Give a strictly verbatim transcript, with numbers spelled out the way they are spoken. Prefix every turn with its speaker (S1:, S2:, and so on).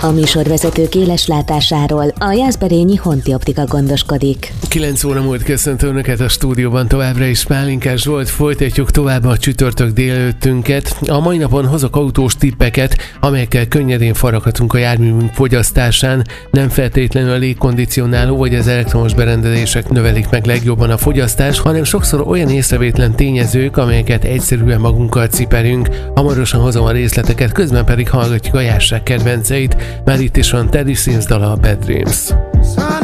S1: A műsorvezető kéles látásáról a Jászberényi Honti Optika gondoskodik.
S2: kilenc óra múlt, köszöntő Önöket a stúdióban, továbbra is Pálinkás Zsolt, folytatjuk tovább a csütörtök délelőttünket. A mai napon hozok autós tippeket, amelyekkel könnyedén faraghatunk a járművünk fogyasztásán. Nem feltétlenül a légkondicionáló vagy az elektromos berendezések növelik meg legjobban a fogyasztást, hanem sokszor olyan észrevétlen tényezők, amelyeket egyszerűen magunkkal ciperünk. Hamarosan hozom a részleteket, közben pedig hallgatjuk a járság kedvenceit. Már itt is van Teddy Swims dala, a Bad Dreams.